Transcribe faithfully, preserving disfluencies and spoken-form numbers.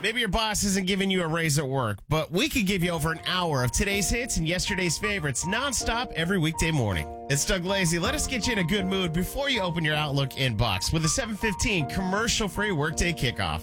Maybe your boss isn't giving you a raise at work, but we could give you over an hour of today's hits and yesterday's favorites nonstop every weekday morning. It's Doug Lazy. Let us get you in a good mood before you open your Outlook inbox with a seven fifteen commercial-free workday kickoff.